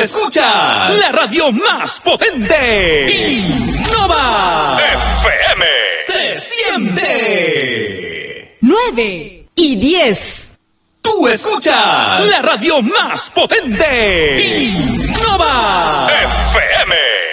escuchas la radio más potente. Innova FM. Se siente. 9 y 10. Tú escuchas la radio más potente. Innova FM.